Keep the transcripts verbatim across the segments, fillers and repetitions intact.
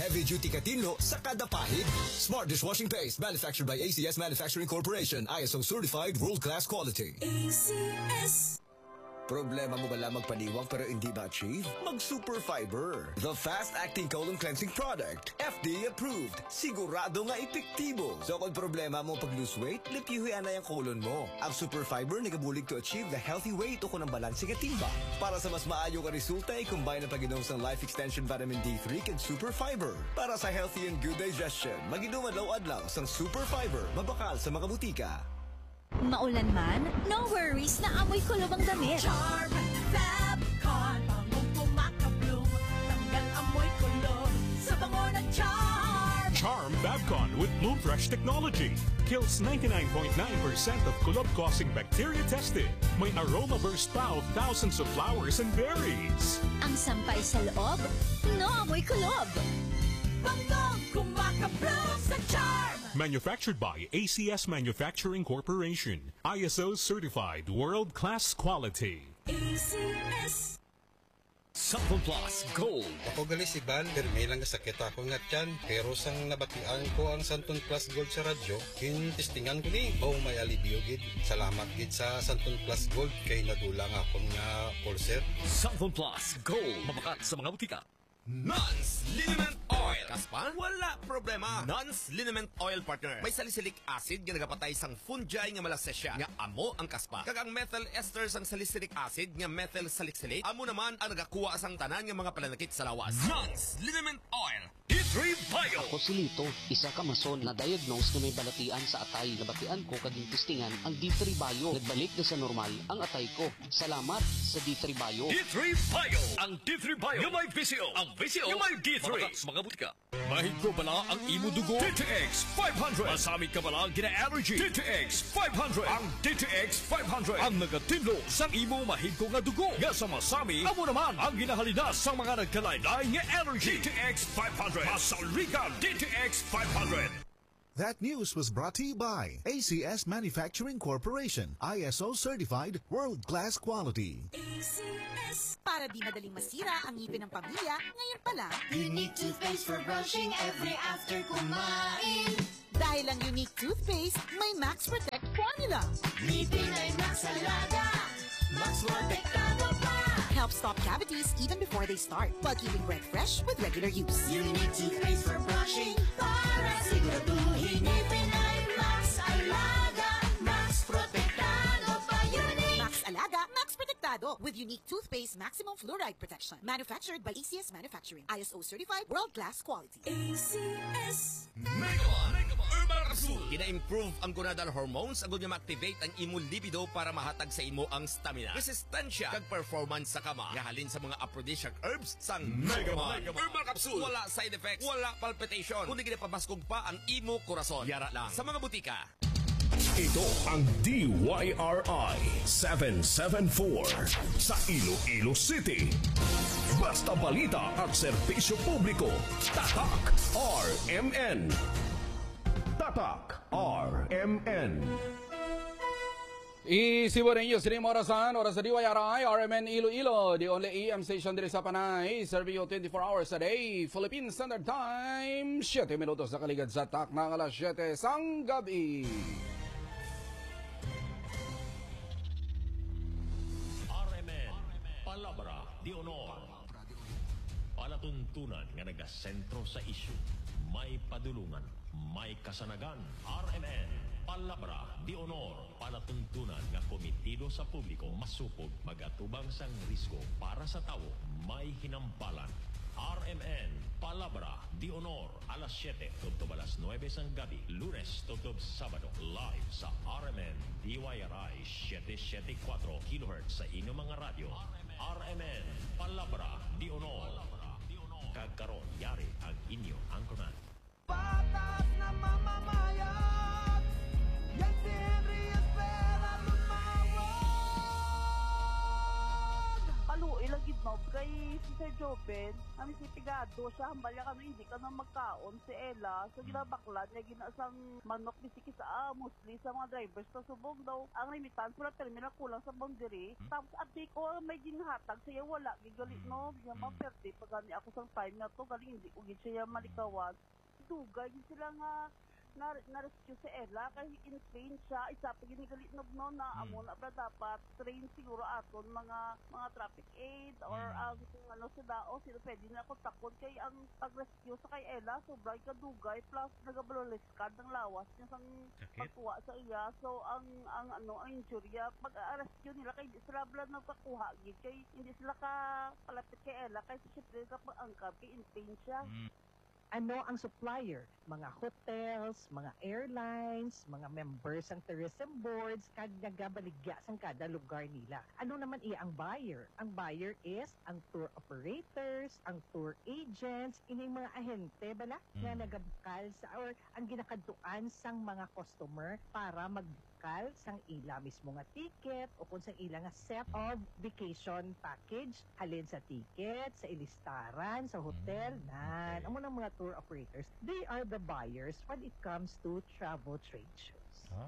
heavy-duty katinlo sa kada pahid. Smart dishwashing paste manufactured by A C S Manufacturing Corporation. I S O certified world-class quality. A C S. Problema mo ba lang magpaniwang pero hindi ma-achieve? Mag-Super Fiber, the fast-acting colon cleansing product. F D A approved. Sigurado nga epektibo. So kung problema mo pag-lose weight, lipihuyan na yung colon mo. Ang Super Fiber nagabulig to achieve the healthy weight o kung ang balanse nga timba. Para sa mas maayo ka resulta, i-combine ang pag-inom sa Life Extension Vitamin D three and Super Fiber. Para sa healthy and good digestion, mag-inom adlaw-adlaw sa Super Fiber. Mabakal sa mga butika. Maulan man, no worries na amoy kulob ang damit. Charm Fabcon, bangong pumakabloom, tanggal amoy kulob sa bango ng Charm. Charm Fabcon with Bloom Fresh technology kills ninety-nine point nine percent of kulob-causing bacteria tested. May aroma burst pa of thousands of flowers and berries. Ang sampay sa loob, no amoy kulob. Bangong kumakabloom sa Charm. Manufactured by A C S Manufacturing Corporation. I S O certified world-class quality. A C S. Sample Plus Gold. Ako gali si Ban, pero may lang sakit ako nga tiyan. Pero sang nabatian ko ang Santon Plus Gold sa radyo, kinistingan ko ni, oh may alibyo gid. Salamat gid sa Santon Plus Gold kay nadulang akong nga ulcer. Sample Plus Gold. Mabakat sa mga butika. Nons Liniment Oil. Kaspa? Wala problema. Nons Liniment Oil, partner. May salicylic acid nga nagapatay sang fungi nga malasesya nga amo ang kaspa. Kag ang methyl ester sang salicylic acid nga methyl salicylate amo naman ang nagakuha sang tanan nga mga pananakit sa lawas. Nons Liniment Oil. D three Bio. Ako si Lito, isa ka mason na diagnose na may balatian sa atay. Nabatian ko kaging testingan ang D three Bio. Nagbalik na sa normal ang atay ko. Salamat sa D three Bio. D three Bio. Ang D three Bio yung may visio. Ang visio yung may D three. Mga, mga butika. Mahig ko pala ang imo dugo. D T X five hundred. Masamit ka pala gina-allergy. D T X five hundred. Ang D T X five hundred. Ang nagatinlo sang imo mahig ko nga dugo. Nga sa masami, amo naman ang ginahalinas sa mga nagkalaylay nga allergy. D T X five hundred. Masaligan D T X five hundred. That news was brought to you by A C S Manufacturing Corporation, I S O certified world-class quality. A C S. Para di madaling masira ang ngipin ng pamilya, ngayon pa lang, Unique toothpaste for brushing every after kumain. dahil ang unique toothpaste, may Max Protect formula. Ngipin ay Max Alaga, Max Protektado pa. Helps stop cavities even before they start, while keeping breath fresh with regular use. Unique toothpaste for brushing para siguraduhin ngipin ay Max Alaga, Max Protektado pa. Unique Max Alaga, Max Protectado with unique toothpaste maximum fluoride protection. Manufactured by A C S Manufacturing. I S O certified world-class quality. A C S. Megaman! Herbal Capsule! Gina-improve ang gonadal hormones agad nga ma-activate ang imo libido para mahatag sa imo ang stamina, resistensya kag performance sa kama. Gahalin sa mga aphrodisiac herbs sang Megaman! Herbal Capsule! Wala side effects, wala palpitation, kundi ginapabaskog pa ang imo korason. Yara lang sa mga butika. Ito ang D Y R I seven seven four sa Iloilo City. Basta balita at serbisyo publiko. Tatak R M N. Tatak R M N. Isibureños, rin orasan, oras sa D Y R I, R M N Iloilo, the only A M station din sa Panay, serving you twenty-four hours a day, Philippine Standard Time, siyete minutos na kaligad sa tak ng alas siyete sang gabi. R M N, Palabra de Honor. Palatuntunan nga nagasentro sa isyu, may padulungan, may kasanagan. R M N, Palabra de Honor. Palatuntunan nga komitido sa publiko, masupog, magatubang sang risko para sa tao, may hinampalan. R M N, Palabra de Honor, alas siyete tugtog alas nuwebe sang gabi, Lunes tugtog Sabado, live sa R M N D Y R I seven seventy-four kilohertz sa inyong mga radyo. R M N, Palabra de Honor. Kagkaroon, yari ang inyo anchorman. Patas na mamamayat, yan si Henry Espera lumawag. Kalu, ilagid mo, kay si Sir Joven, kami si Pigado, siya hambalya kami, hindi ka na magkaon si Ella. So ginabaklan niya, ginasang manok bisiki sa ah, musli sa mga drivers. So subong daw, ang remittance wala terminal kulang sa boundary. Tapos at di ko may ginhatag, siya wala, gigalit no, niya maperte. Pag gani ako sa time na to, galing hindi, ugit siya malikawan. Dugay, yun sila nga, na na-rescue si Ella kay in pain siya isa pag ginigalit no no na Mm. amo na ba dapat train siguro aton mga mga traffic aid or Mm. ang ano sa dao sila pwede na ko takot kay ang pag-rescue sa kay Ella sobrang kadugay plus nagabaloliskad ng lawas niya sang Sakit. pagkuha sa iya so ang ang ano ang injury pag-rescue nila kay di sila blood nagpakuha gid kay hindi sila ka palapit kay Ella kay syempre kapag angkab kay in pain siya. Mm. Ano ang supplier? Mga hotels, mga airlines, mga members ng tourism boards, kag nagabaligya sa kada lugar nila. Ano naman iya ang buyer? Ang buyer is ang tour operators, ang tour agents, ining mga ahente bala nga Mm. nagabukal sa or ang ginakaduan sang mga customer para mag sang ila mismo nga ticket o kung sang ila nga set of vacation package halin sa ticket, sa ilistaran, sa hotel, Mm, nan. okay. Amo ng mga tour operators, they are the buyers when it comes to travel trade shows. Ah.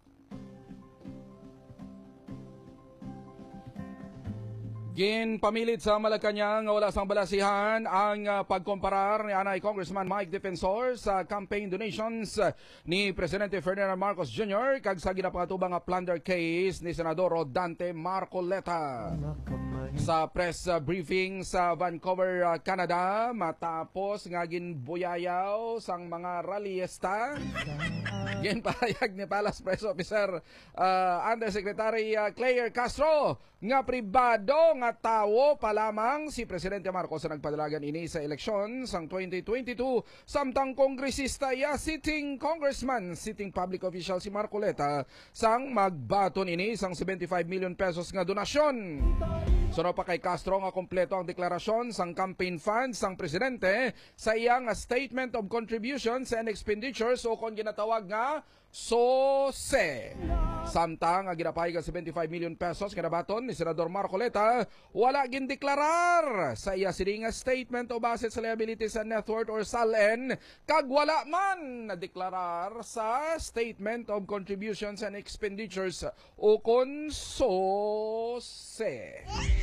Ginpamilit sa Malacanang nga wala sang balasihan ang uh, pagkomparar ni Anay Congressman Mike Defensor sa campaign donations uh, ni Presidente Ferdinand Marcos Junior kag sa ginapakatubang nga plunder case ni Senador Rodante Marcoleta. Sa press uh, briefing sa Vancouver, uh, Canada, matapos nga ginbuyayaw sang mga rallyista, ginpahayag ni Palace Press Officer uh, Undersecretary uh, Claire Castro nga pribado nga tawo pa lamang si Presidente Marcos sa nagpadalagan ini sa eleksyon sang twenty twenty-two samtang kongresista ya sitting congressman, sitting public official si Marcoleta sang magbaton ini sang seventy-five million pesos nga donasyon. Sunod pa kay Castro nga kompleto ang deklarasyon sang campaign funds sang presidente sa iyang statement of contributions and expenditures o kon ginatawag nga S O S E. Samtang ang ginapahayag seventy-five million pesos kinabaton ni Senador Marcoleta wala gindeklarar sa iya sining statement of assets, liabilities and net worth or S A L N kag wala man nadeklarar sa statement of contributions and expenditures o kon S O S E.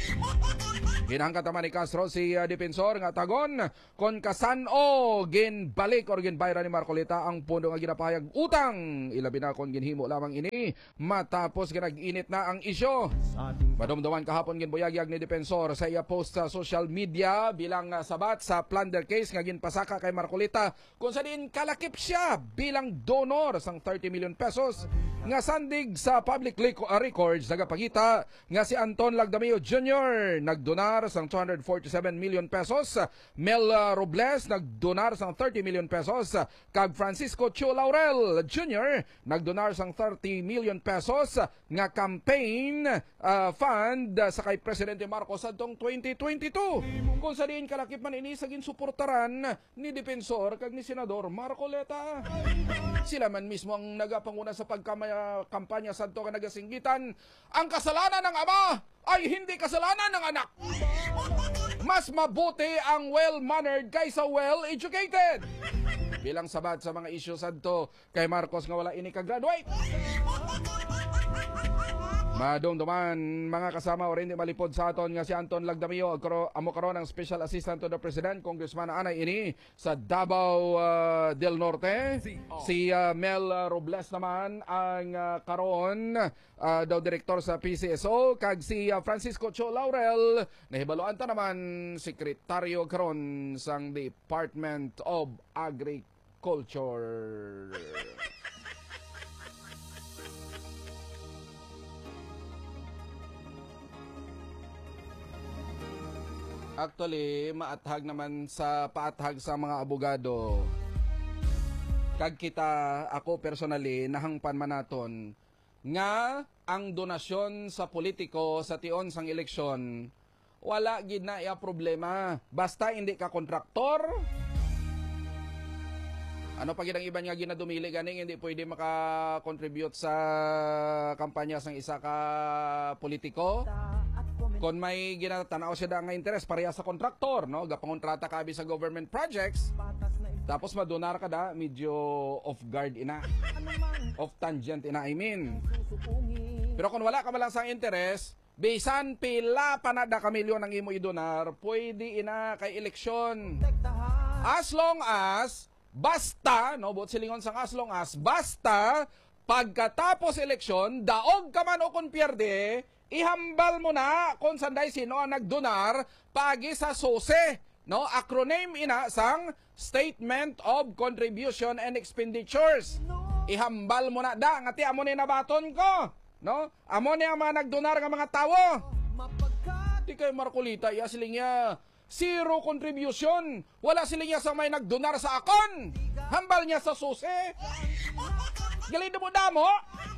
Hinangkat naman ni Castro si uh, Defensor nga tagon kon kasano ginbalik or ginbayra ni Marcoleta ang pundo nga ginapahayag utang ilabi na kon ginhimo lamang ini matapos ginag-init na ang isyo. Madumduman kahapon ginbuyagyag ni Defensor sa iya post sa social media bilang uh, sabat sa plunder case nga ginpasaka kay Marcoleta kung sa din kalakip siya bilang donor sang thirty million pesos nga sandig sa public records nagapakita nga si Anton Lagdameo Junior nagdonar sang two hundred forty-seven million pesos, Mel uh, Robles nagdonar sang thirty million pesos, kag Francisco Cho Laurel Junior nagdonar sang thirty million pesos nga campaign uh, fund uh, sa kay Presidente Marcos adtong twenty twenty-two. Kung sa diin kalakip man ini sa ginsuportaran ni Defensor kag ni Senador Marcoleta. Sila man mismo ang nagapanguna sa pagkampanya sadto nga nagasinggitan ang kasalanan ng ama ay hindi kasalanan ng anak. Mas mabuti ang well-mannered kaysa well-educated. Bilang sabat sa mga isyu sadto kay Marcos nga wala ini ka-graduate. Madumduman mga kasama o rin di malipod sa aton nga si Anton Lagdameo amo karon ang Special Assistant to the President, Congressman Anay ini sa Davao uh, del Norte. Si uh, Mel uh, Robles naman ang uh, karon uh, daw direktor sa P C S O kag si uh, Francisco Cho Laurel nahibaluan ta naman sekretaryo karon sang Department of Agriculture. Actually, maathag naman sa paathag sa mga abogado. Kag kita, ako personally, nahangpan man naton nga ang donasyon sa politiko sa tion sang eleksyon, wala gid na iya problema. Basta hindi ka kontraktor. Ano pa gid ang iban nga ginadumili ganing hindi pwede maka-contribute sa kampanya sang isa ka politiko? At Kung may ginatanaw siya da nga interes pareha sa kontraktor, no? Gapangontrata ka abi sa government projects. Tapos madonar ka da, medyo off guard ina. Off tangent ina, I mean. Pero kung wala ka malang sa interes, bisan pila pa na da kamilyon ang imo idonar, pwede ina kay eleksyon. As long as, basta, no? Buot silingon sang as long as, basta, pagkatapos eleksyon, daog ka man o kung pierde, ihambal mo na kung sanday sino ang nagdonar pagi sa S O S E, no? Acronym ina sang Statement of Contribution and Expenditures. Ihambal mo na da ngati amo ni nabaton ko, no? Amo ni ang mga nagdonar nga mga tawo. Di kay Marcolita iya siling niya zero contribution. Wala siling niya sa may nagdonar sa akon. Hambal niya sa S O S E. Galido mo damo.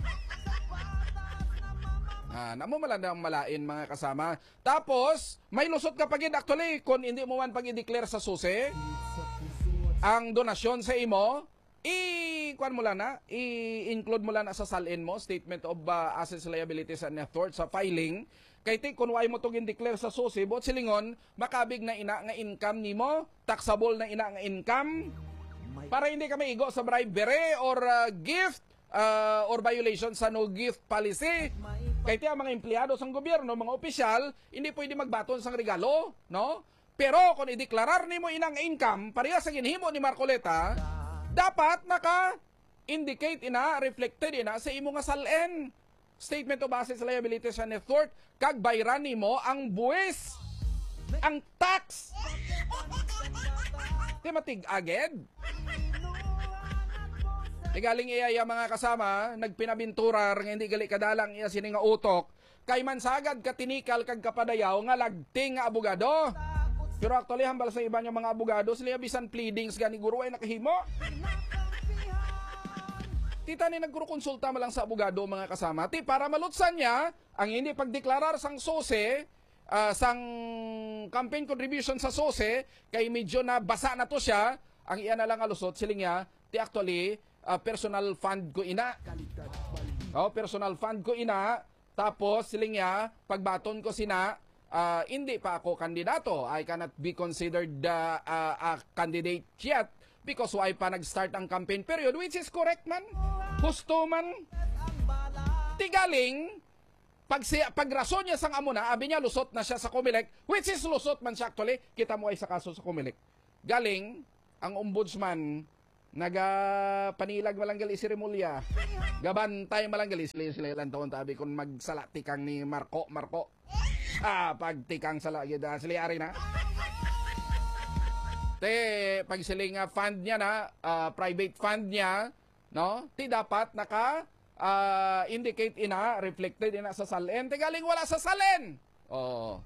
Ah, namo malandang malain mga kasama. Tapos, may lusot ka pagid actually kung hindi mo man pag-i-declare sa S O S E ang donasyon sa imo, i-kuan mo lang na, i-include mo lang na sa salin mo, Statement of uh, Assets, Liabilities and Net Worth sa filing. Kay ti kung way mo to gin-declare sa S O S E, bot silingon, makabig na ina nga income nimo, taxable na ina nga income, para hindi ka maigo sa bribery or uh, gift uh, or violation sa no gift policy. Kaya ang mga empleyado sa gobyerno, mga opisyal, hindi pwede magbaton sang regalo, no? Pero kung i-deklarar nimo inang income, pareha sa ginhimo ni Marcoleta, dapat naka-indicate ina, reflected ina sa imo nga salin. Statement of Assets, Liabilities and Net Worth, kag bayran nimo ang buwis, ang tax. Di matig-agad. Igaling iya mga kasama, nagpinabinturar nga hindi gali kadalang iya sini nga utok, kay mansagad katinikal kag kapadayaw nga lagting nga abogado. Pero actually hambal sa iba nga mga abogado, sila bisan pleadings gani guro ay nakahimo. Tita ni nagkukonsulta mo lang sa abogado mga kasama, ti para malutsan niya ang hindi pagdeklarar sang S O S E, uh, sang campaign contribution sa S O S E, kay medyo na basa na to siya, ang iya na lang alusot siling niya, ti actually Uh, personal fund ko ina. Oh, personal fund ko ina. Tapos siling niya, pagbaton ko sina, uh, hindi pa ako kandidato. I cannot be considered uh, uh, a candidate yet because why pa nag-start ang campaign period, which is correct man. Husto man. Tigaling, pag, siya, pag rason niya sang amo na, abi niya lusot na siya sa Comelec, which is lusot man siya actually. Kita mo ay sa kaso sa Comelec. Galing, ang ombudsman, naga-panilag malanggal si Remulla. Gabantay malanggal sila sila ilang taon tabi kung magsala tikang ni Marco, Marco. Ah, pag tikang sala yun, sila ari na. Te, pag sila nga fund niya na, uh, private fund niya, no? Ti dapat naka uh, indicate ina, reflected ina sa salin. Te galing wala sa salin. Oh.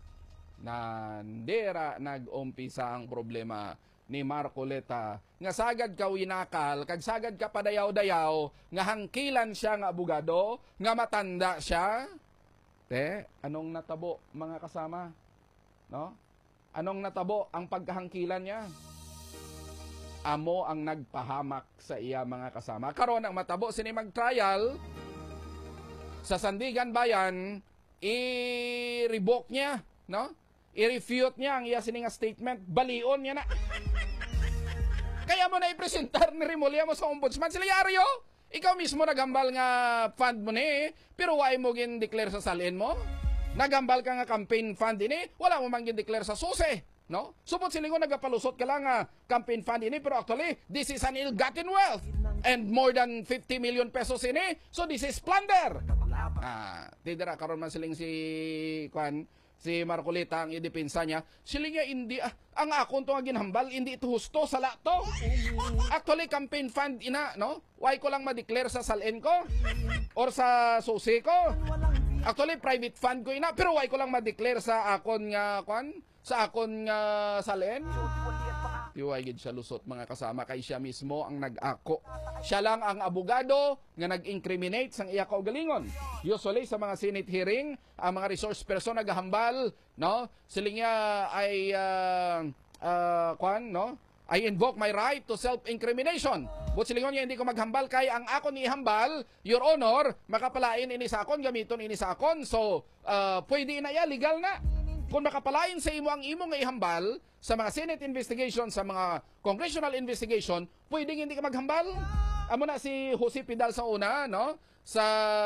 Nandira nag-umpisa ang problema ni Marcoleta, nga sagad ka winakal, kag sagad ka padayaw-dayaw, nga hangkilan siya nga abogado, nga matanda siya. Te, anong natabo mga kasama? No? Anong natabo ang pagkahangkilan niya? Amo ang nagpahamak sa iya mga kasama. Karon ang matabo sini mag-trial sa Sandigan Bayan, i-revoke niya, no? I-refute niya ang iya sini nga statement, balion niya na. Kaya mo na ipresentar ni Remulla mo sa ombudsman. Sila Yario, ikaw mismo nagambal nga fund mo ni, pero why mo gin-declare sa salin mo? Nagambal ka nga campaign fund ini, wala mo man gin-declare sa S O S E, no? Supot silingo nagapalusot ka lang nga campaign fund ini, pero actually, this is an ill-gotten wealth. And more than fifty million pesos ini, so this is plunder. Ah, tidira karon man siling si Kwan, si Marcoleta ang idepensa niya, siling niya hindi, ah, ang akong to nga ginhambal, hindi ito husto, sala to. Actually, campaign fund ina, no? Why ko lang ma-declare sa salin ko? Or sa S O S E ko? Actually, private fund ko ina, pero why ko lang ma-declare sa akon nga, kwan? Sa akon nga salin? Tiway gid siya lusot mga kasama, kay siya mismo ang nag-ako. Siya lang ang abogado nga nag-incriminate sang iya kaugalingon. Usually sa mga Senate hearing, ang mga resource person naghambal, no? Siling niya ay uh, uh, kwan, no? I invoke my right to self-incrimination. But silingon niya, hindi ko maghambal kay ang akon ni hambal, Your Honor, makapalain ini sa akon, gamiton ini sa akon. So, uh, pwede na ya, legal na. Kung makapalain sa imo ang imo nga ihambal sa mga Senate investigation, sa mga congressional investigation, pwedeng hindi ka maghambal. Amo na si Jose Pidal sa una, no? Sa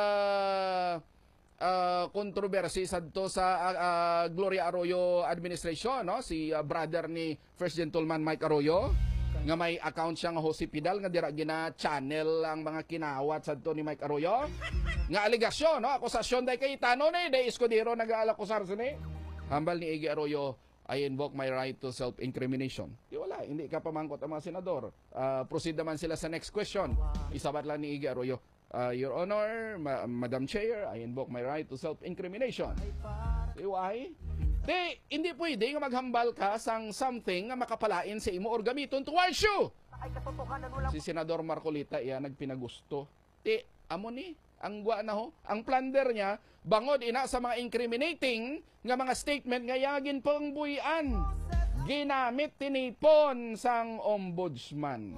uh, controversy sadto sa uh, uh, Gloria Arroyo administration, no? Si uh, brother ni First Gentleman Mike Arroyo, nga may account siya nga Jose Pidal nga dira gina channel ang mga kinawat sadto ni Mike Arroyo. Nga aligasyon, no? Akusasyon day kay Tano ni, day Escudero nag-aalakusar sa ni. Hambal ni Iggy Arroyo, I invoke my right to self-incrimination. Di wala, hindi ka pamangkot ang mga senador. Uh, proceed naman sila sa next question. Isabat lang ni Iggy Arroyo, uh, Your Honor, Ma- Madam Chair, I invoke my right to self-incrimination. Di why? Di, hindi pwede nga maghambal ka sang something nga makapalain sa imo or gamiton towards you. Si Senador Marcolita, iya nagpinagusto. Di, amo ni, ang gwa na ho, ang plunder niya, bangod ina sa mga incriminating nga mga statement nga yagin pang buyan. Ginamit tinipon sang ombudsman.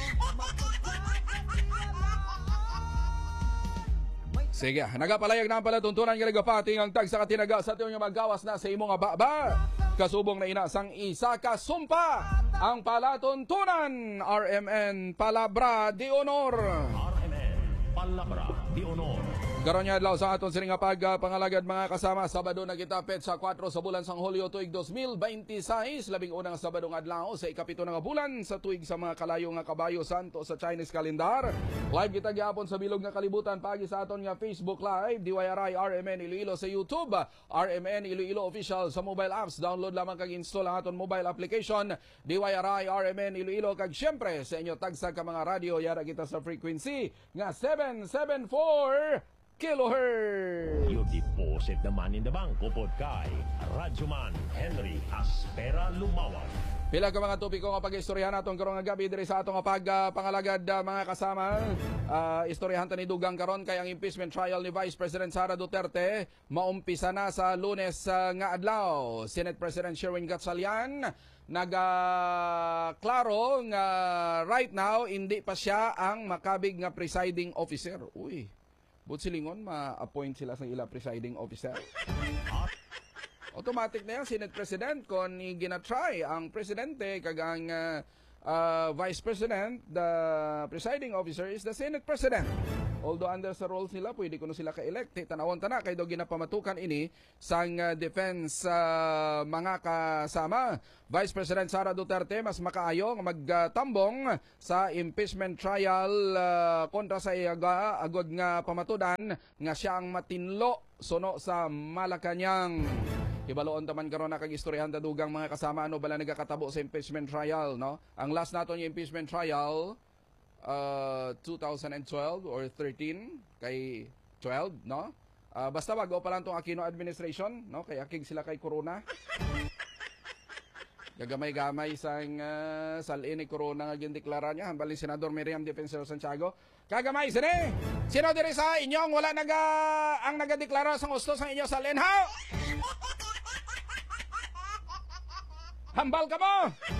Sige, nagapalayag na ang palatuntunan nga nagapating ang tag sa katinaga sa tiyong magawas na sa imo nga baba. Kasubong na ina sang isa ka sumpa ang palatuntunan. R M N Palabra de Honor. R M N Palabra de Honor. Karon niya adlaw sa aton sining nga pagpangalagad mga kasama, Sabado na kita pet sa kwatro sa bulan sang Hulyo tuig two thousand twenty-six, labing unang Sabado nga adlaw sa ikapito nga bulan sa tuig sa mga kalayo nga kabayo santo sa Chinese calendar. Live kita gyapon sa bilog nga kalibutan pagi sa aton nga Facebook Live, D Y R I R M N Iloilo sa YouTube, R M N Iloilo official sa mobile apps. Download lamang kag install ang aton mobile application D Y R I R M N Iloilo, kag syempre sa inyo tagsa ka mga radio yara kita sa frequency nga seven seventy-four kilohertz. Your deposit naman in the bank upod kay Radyoman Henry Aspera Lumawag. Pila ka mga topiko nga pag-istoryahan naton karong nga gabi diri sa atong pag uh, pangalagad uh, mga kasama. Uh, istoryahan ta ni dugang karon kay ang impeachment trial ni Vice President Sara Duterte maumpisa na sa Lunes uh, nga adlaw. Senate President Sherwin Gatchalian nagaklaro nga right now hindi pa siya ang makabig nga presiding officer. Uy. But silingon, ma-appoint sila sa ila presiding officer. Automatic na yan, Senate President, kung gina-try ang presidente, kagang uh, uh, Vice President, the presiding officer is the Senate President. Although under sa roles nila, pwede ko na sila ka-elect. Tanawon ta na, kay daw ginapamatukan ini sang uh, defense uh, mga kasama. Vice President Sara Duterte mas makaayo nga magtambong sa impeachment trial uh, kontra sa iyaga agod nga pamatudan nga siya ang matinlo suno sa Malacañang. Ibaloon taman karon na kag istoryahan ta dugang mga kasama, ano bala nagakatabo sa impeachment trial, no? Ang last naton yung impeachment trial uh, two thousand twelve or thirteen kay twelve, no? Uh, basta bago pa lang tong Aquino administration, no? Kay akig sila kay Corona. Gagamay-gamay sang uh, salin ni Corona nga gindeklara niya hambal ni Senador Miriam Defensor Santiago. Kagamay sini. Sino diri sa inyong wala naga ang nagadeklara sang gusto sa inyo salin ha? Hambal ka mo.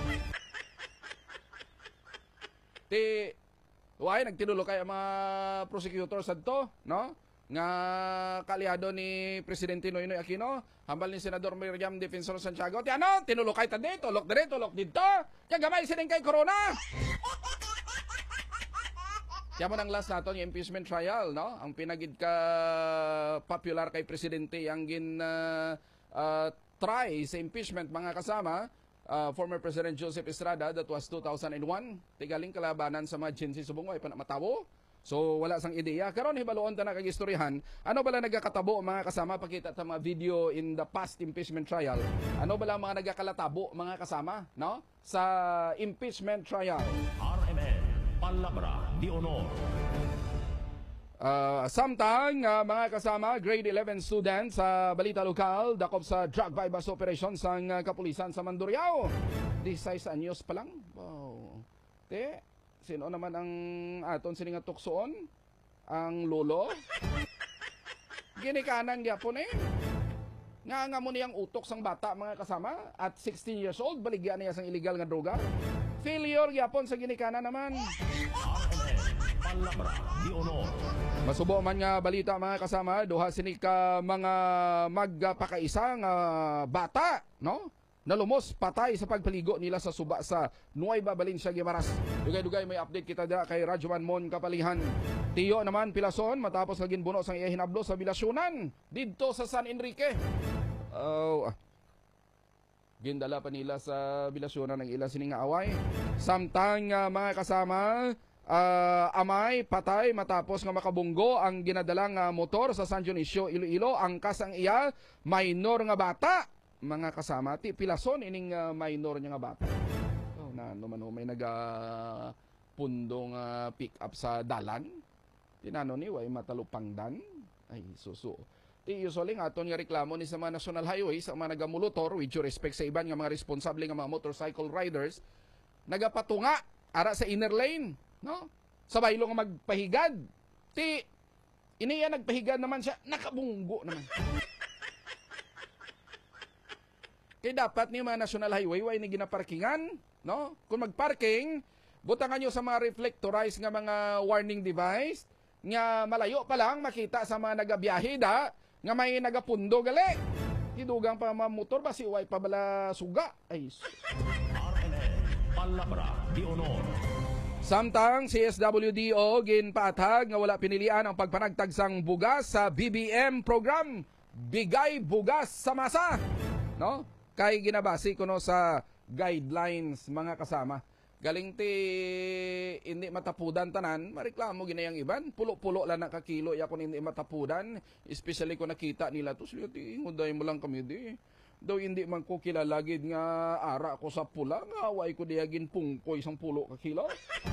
Ti Uy, nagtinulo kay ang mga prosecutors adto, no? Nga kalyado ni Presidente Noynoy Aquino, hambal ni Senador Miriam Defensor Santiago. Ti ano, tinulo kay ta dito, tulok dire, tulok dito. Kagamay sining kay Corona. Kaya mo nang last naton yung impeachment trial, no? Ang pinagid ka popular kay Presidente ang gin uh, uh, try sa impeachment mga kasama. Uh, former President Joseph Estrada, that was two thousand one. Tigaling kalabanan sa mga Gen Z subong ay panamatawo. So wala sang ideya. Karon hibaloon ta na kag istoryahan. Ano bala nagakatabo mga kasama, pakita ta mga video in the past impeachment trial. Ano bala mga nagakalatabo mga kasama, no? Sa impeachment trial. R M N Palabra de Honor. Uh, samtang uh, mga kasama, grade eleven students sa uh, balita lokal, dakop sa drug bypass operation sa uh, kapulisan sa Mandurriao. Disay sa anyos pa lang. Wow. Te, sino naman ang aton sining nga tuksoon? Ang lolo? Ginikanan gyapon eh. Nga nga mo niyang utok sang bata mga kasama at sixteen years old, baligyan niya sang illegal nga droga. Failure yapon sa ginikana naman. Palabra di Honor. Masubo man nga balita mga kasama, duha sini ka mga magpakaisa nga bata, no? Nalumos patay sa pagpaligo nila sa suba sa Nueva Valencia, Guimaras. Dugay-dugay may update kita da kay Radyoman Mon Kapalihan. Tiyo naman pilason matapos naging buno sang iya hinablo sa Bilasyunan didto sa San Enrique. Oh, uh, gindala pa nila sa Bilasyunan ng ila sining nga away. Samtang uh, mga kasama, uh, amay patay matapos nga makabunggo ang ginadalang uh, motor sa San Dionisio, Iloilo. Angkas ang iya minor nga bata. Mga kasama, ti pilason ining uh, minor niya nga bata. Oh, na no man may naga pundong uh, pick up sa dalan. Tinano ni way matalupangdan. Ay susu. Ti usually nga aton nga reklamo ni sa mga national highways sa mga nagamulutor with due respect sa iban nga mga responsable nga mga motorcycle riders nagapatunga ara sa inner lane, no? Sa baylo nga magpahigad. Ti iniya nagpahigad naman siya, nakabunggo naman. Kaya dapat ni mga national highway way ni ginaparkingan, no? Kung magparking, butangan nyo sa mga reflectorized nga mga warning device nga malayo pa lang makita sa mga nagabiyahe da nga may nagapundo gali. Hidugang pa mga motor ba si way pa bala suga? Ay. R N N Palabra di Honor. Samtang C S W D O ginpaatag nga wala pinilian ang pagpanagtagsang bugas sa B B M program, Bigay Bugas sa Masa, no? Kay ginabasi ko no sa guidelines mga kasama. Galing ti hindi matapudan tanan, mareklamo ginayang iban. Pulo-pulo lang nakakilo ya kung hindi matapudan. Especially kung nakita nila to, sila ti nguday mo lang kami di. Daw hindi man ko kilalagid nga ara ko sa pula, nga way ko diagin pungkoy isang pulo ka kilo.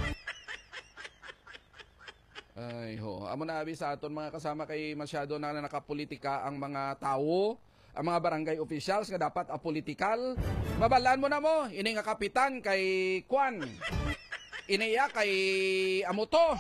Ay ho, amo na abi sa aton mga kasama kay masyado na nakapolitika ang mga tao. Ang mga barangay officials nga dapat apolitikal. Mabalaan mo na mo, ini nga kapitan kay Kwan. Iniya kay Amuto.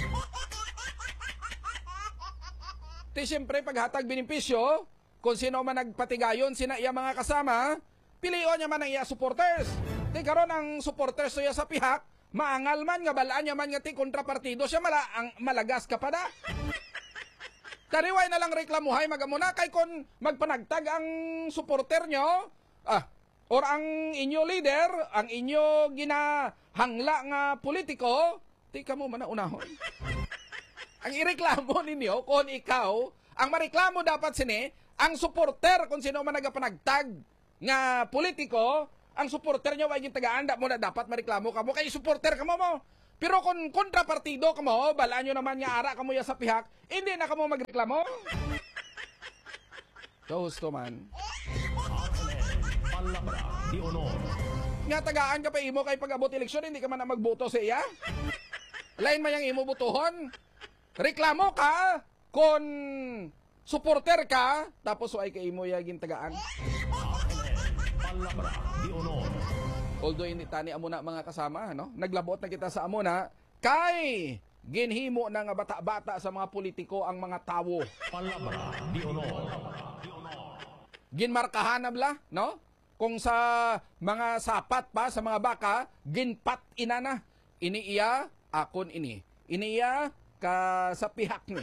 Ti siyempre paghatag benepisyo, kung sino man nagpatigayon, sina iya mga kasama, pilion niya man ang iya supporters. Ti karon ang supporters niya sa pihak, maangal man nga balaan niya man nga ti kontrapartido siya mala ang malagas ka pa da. Kariway na lang reklamuhay magamuna kay kon magpanagtag ang supporter nyo, ah, or ang inyo leader, ang inyo ginahangla nga politiko, di ka mo man na unahon. Ang ireklamo ninyo, kung ikaw, ang mareklamo dapat sini, ang supporter, kung sino man nagapanagtag nga politiko, ang supporter nyo, ay yung taga-anda mo na dapat mareklamo ka mo, kay supporter ka mo mo. Pero kung kontrapartido ka mo, balaan nyo naman nga ara ka mo ya sa pihak, hindi na ka mo magreklamo. Gusto man. Palabra di Honor. Nga tagaan ka pa imo kay pag-abot eleksyon, hindi ka man na magboto sa iya. Lain man yung imo butuhon. Reklamo ka kung supporter ka, tapos ay kay imo yaging tagaan. Palabra di Honor. Although hindi tani amo na mga kasama, no? Naglabot na kita sa amo na kay ginhimo na nga bata-bata sa mga politiko ang mga tawo. Palabra di Honor. Ginmarkahan na bla, no? Kung sa mga sapat pa sa mga baka, ginpat ina na. Iniiya akon ini. Iniiya ka sa pihak ni.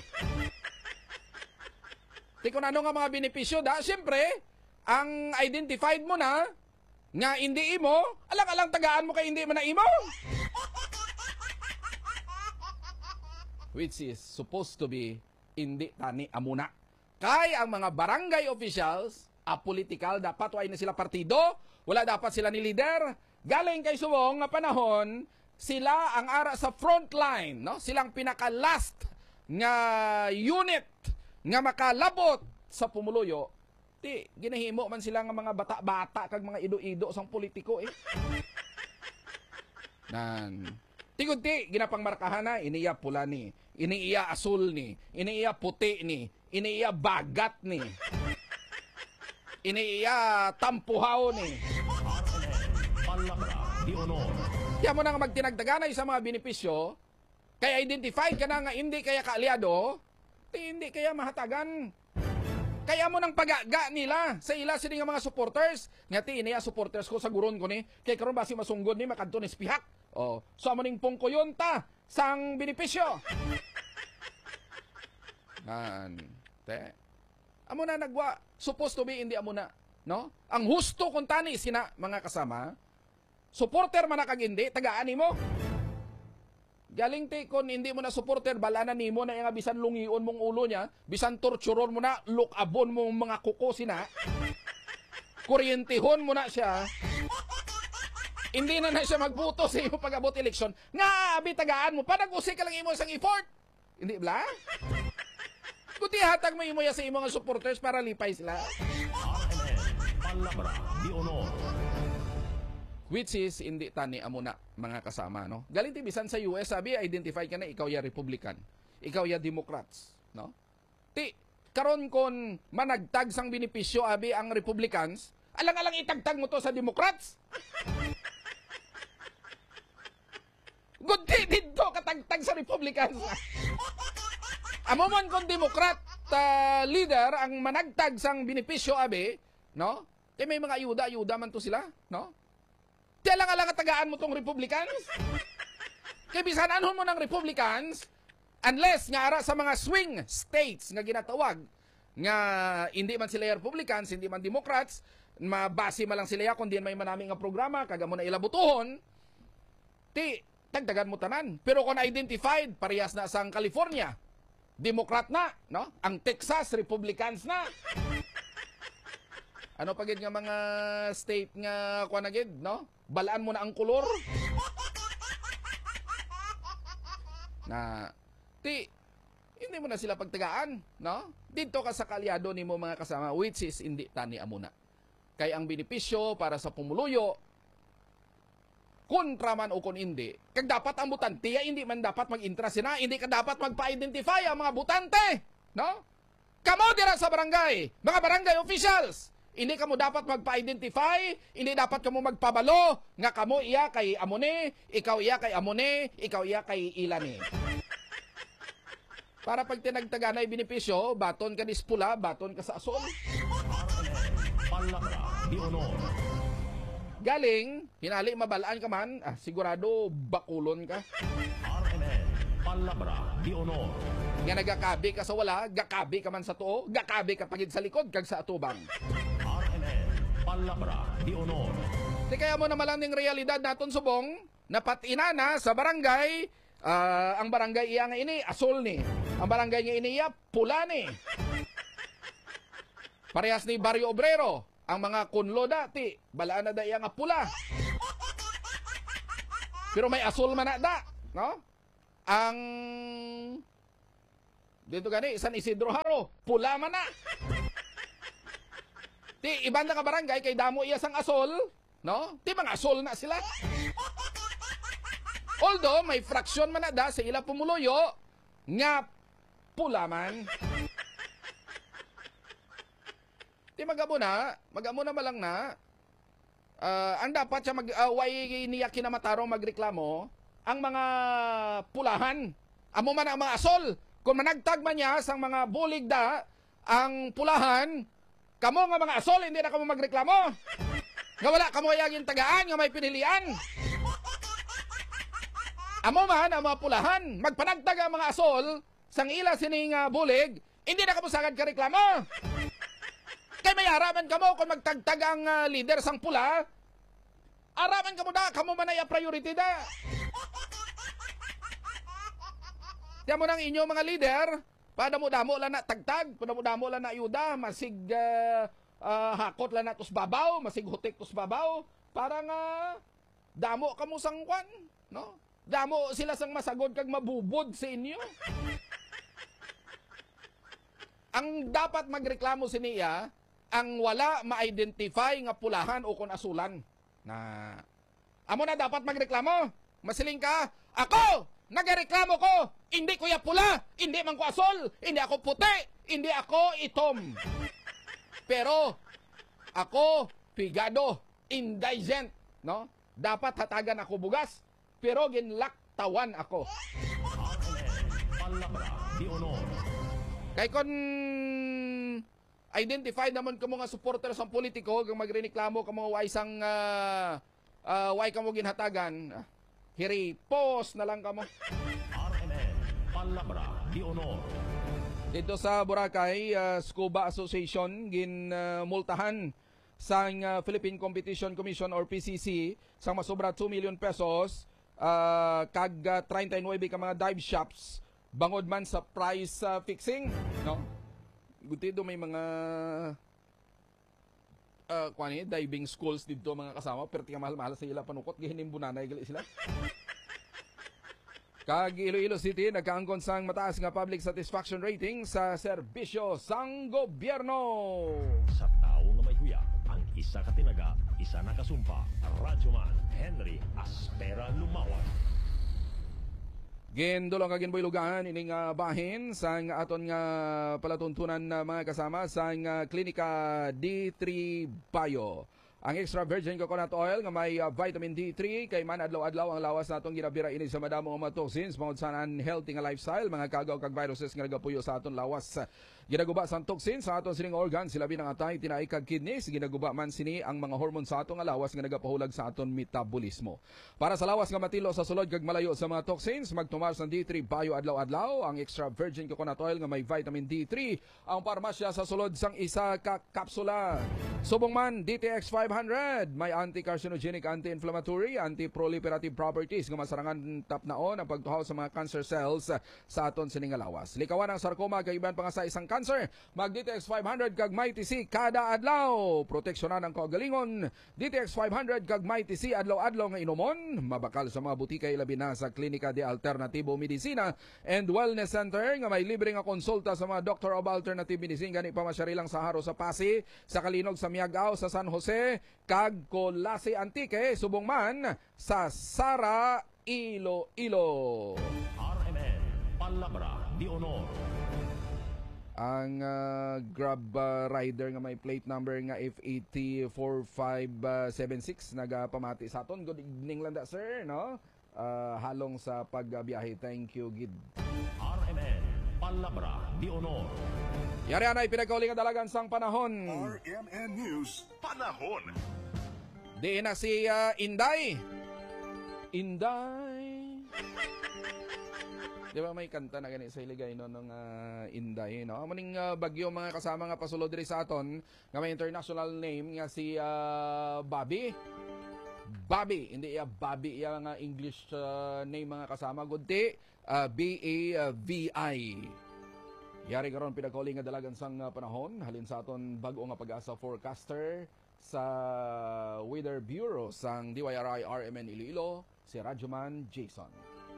Ti kung ano nga mga benepisyo da, siyempre, ang identified mo na nga hindi imo, alang-alang tagaan mo kay hindi man na imo. Which is supposed to be hindi tani amuna. Kay ang mga barangay officials, apolitical, dapat way na sila partido, wala dapat sila ni leader. Galing kay subong nga panahon, sila ang ara sa front line, no? Silang pinaka-last nga unit nga makalabot sa pumuluyo. Ti, ginahimo man sila nga mga bata-bata kag mga ido-ido sang politiko eh. Nan. Tigod ti, ginapang markahan na, iniya pula ni, iniya asul ni, iniya puti ni, iniya bagat ni, iniya tampuhaw ni. Palabra di Honor. Kaya mo na nga magtinagdaganay sa mga benepisyo, kaya identified ka na nga hindi kaya kaalyado, ti hindi kaya mahatagan. Kaya mo nang pagaga nila sa ila sini nga mga supporters. Nga ti iniya supporters ko sa guron ko ni. Kay karon basi masunggod ni makadto ni spihak. Oh, so amo ning pungko yun ta sang benepisyo. Nan, te. Amo na nagwa, supposed to be hindi amo na, no? Ang husto kung tani sina mga kasama, supporter man kag hindi, tagaan nimo. Galing te kon hindi mo na supporter, balanan nimo na nga bisan lungion mong ulo niya, bisan torturon mo na, look-abon mo mga kuko sina. Kuryentihon mo na siya. Hindi na na siya magbuto sa iyo pag-abot eleksyon. Nga, abi tagaan mo, pa nag-usik ka lang imo isang effort. Hindi ba? Kundi hatag mo imo ya sa imo nga supporters para lipay sila. R M N, Palabra de Honor. Which is, hindi tani amo na mga kasama, no? Galing ti bisan sa U S, sabi, identify ka na, ikaw ya Republican. Ikaw ya Democrats, no? Ti, karon kon managtag sang benepisyo, abi, ang Republicans, alang-alang itagtag mo to sa Democrats. Gundi dito katagtag sa Republicans. Amo man kung Democrat uh, leader ang managtag sang benepisyo abi, no? Kay may mga ayuda-ayuda man to sila, no? Kaya lang alang tagaan mo tong Republicans. Kay bisan anhon mo ng Republicans, unless nga ara sa mga swing states nga ginatawag, nga hindi man sila Republicans, hindi man Democrats, mabase man lang sila kung di may manami nga programa, kaga mo na ilabutuhon, ti, tagdagan mo tanan. Pero kung identified, parehas na sang California, Democrat na, no? Ang Texas, Republicans na. Ano pagid nga mga state nga kuan na gid, no? Balaan mo na ang kolor. Na ti hindi mo na sila pagtagaan, no? Dito ka sa kalyado nimo mga kasama, which is hindi tani amo na. Kay ang benepisyo para sa pumuluyo kontra man o kon hindi, kag dapat ang butante, hindi man dapat mag-interest na, hindi ka dapat magpa-identify ang mga butante, no? Kamo dira sa barangay, mga barangay officials, hindi kamo dapat magpa-identify, hindi dapat kamo magpabalo, nga kamo iya kay amone, ikaw iya kay amone, ikaw iya kay ilani. Para pag tinagtaga na benepisyo, baton ka ni pula, baton ka sa asol. Palabra de Honor. Galing, hinali mabalaan ka man, ah, sigurado bakulon ka. R M N, Palabra de Honor. Nga nagakabi ka sa wala, gakabi ka man sa tuo, gakabi ka pagid sa likod, kag sa atubang. R M N, Palabra de Honor. Di kaya mo na malanding realidad naton subong, napatina na sa barangay, uh, ang barangay iya nga ini, asol ni. Ang barangay nga ini iya, pula ni. Parehas ni Barrio Obrero. Ang mga kunlo dati, balaan na da iya nga pula. Pero may asol man na da, no? Ang dito gani, San Isidro Haro, pula man na. Ti iban na ka barangay kay damo iya sang asol, no? Ti mga asol na sila. Although may fraksyon man na da sa ila pumuluyo nga pula man. Di magamo na, magamo na malang na, uh, ang dapat siya mag, uh, way niya kinamatarong magreklamo, ang mga pulahan, amo man ang mga asol, kung managtag man niya sang mga bulig da, ang pulahan, kamo nga mga asol, hindi na kamo magreklamo, nga wala kamo yaging tagaan, nga may pinilian, amo man ang mga pulahan, magpanagtag ang mga asol, sang ila sining uh, bulig, hindi na kamo sagad ka reklamo. Kay may araman kamo kung magtagtag ang uh, leader sang pula, araman kamo da, kamo man ay priority da. Diyan mo nang inyo mga leader, padamo-damo lang na tagtag, padamo-damo lang na ayuda, masig uh, uh, hakot lang na tos babaw, masig hutik tos babaw, para nga damo kamo sang kwan, no? Damo sila sang masagod kag mabubod sa inyo. Ang dapat magreklamo siniya, ang wala ma-identify nga pulahan o kon asulan. Na amo na dapat magreklamo. Masiling ka, ako nagreklamo ko, hindi ko ya pula, hindi man ko asol, hindi ako puti, hindi ako itom. Pero ako pigado, indigent, no? Dapat hatagan ako bugas, pero ginlaktawan ako. Palabra de Honor. Kay kon identified naman ka mga supporter sa politiko kung magreklamo ka mga waisang uh, uh, way ka mo ginhatagan. Hiri, post na lang ka mo. R M N, Palabra de Honor. Dito sa Boracay, uh, Scuba Association ginmultahan uh, sa uh, Philippine Competition Commission or P C C sa masobra two million pesos uh, kag uh, thirty-nine ka mga dive shops bangod man sa price uh, fixing, no? Gutido may mga uh, kwani diving schools dito mga kasama pero tiga mahal-mahal sa ila panukot gihinim bunanay gali sila. Kag Iloilo City nagkaangkon sang mataas nga public satisfaction rating sa serbisyo sang gobyerno. Sa tao nga may huya, ang isa ka tinaga, isa na kasumpa, Radyoman Henry Aspera Lumawan. Gendulong kagin boylugan ining uh, bahin sang aton nga palatuntunan na mga kasama sang uh, Klinika D three Bio. Ang extra virgin coconut oil nga may uh, vitamin D three kay man adlaw-adlaw ang lawas natong ginabira ini sa madamo nga mga toxins mangod sa unhealthy nga lifestyle, mga kagaw kag viruses nga nagapuyo sa aton lawas. Ginaguba sang toxins sa aton sining organ, sila binang atay tinai kag kidneys, ginaguba man sini ang mga hormone sa aton nga lawas nga nagapahulag sa aton metabolismo. Para sa lawas nga matilo sa sulod kag malayo sa mga toxins, magtumar sang D three Bio adlaw-adlaw, ang extra virgin coconut oil nga may vitamin D three, ang parmasya sa sulod sang isa ka kapsula. Subong man D T X five hundred, may anti-carcinogenic, anti-inflammatory, anti-proliferative properties nga masarangan tap naon ang pagtuhaw sa mga cancer cells sa aton sining nga lawas. Likawan ang sarcoma kay iban pa nga sa isang cancer, mag D T X five hundred kag may T C kada adlaw. Proteksyonan ang kaugalingon. D T X five hundred kag may T C adlaw-adlaw nga inomon, mabakal sa mga butika ilabi na sa Klinika de Alternativo Medicina and Wellness Center nga may libre nga konsulta sa mga Doctor of Alternative Medicine gani pamasyari lang sa Haro sa Pasig, sa Kalinog sa Miagao, sa San Jose, kag Colase Antique, subong man sa Sara, Iloilo. R M N, Palabra de Honor. Ang uh, Grab uh, rider nga may plate number nga F A T four five seven six nagapamati sa aton. Good evening lang da, sir, no? Uh, halong sa pagbiyahe. Thank you, Gid. R M N, Palabra de Honor. Yari anay pinagkauling nga dalagan sang panahon. R M N News, panahon. Di na si uh, Inday. Inday. Di ba may kanta na ganit sa iligay no ng uh, Inday, no? Maning uh, bagyo mga kasama nga pasulod diri sa aton nga may international name nga si uh, Bobby. Bobby, hindi ya Bobby ya nga English uh, name mga kasama, kundi uh, B A V I. Yari karon pinagkauling nga dalagan sang uh, panahon halin sa aton bag-o nga pag-asa forecaster sa Weather Bureau sang D Y R I R M N Iloilo, si Radyoman Jason.